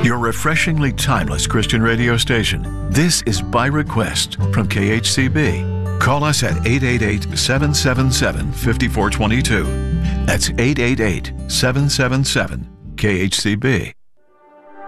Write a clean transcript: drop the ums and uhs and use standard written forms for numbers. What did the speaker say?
your refreshingly timeless Christian radio station. This is By Request from KHCB. Call us at 888-777-5422. That's 888-777-KHCB.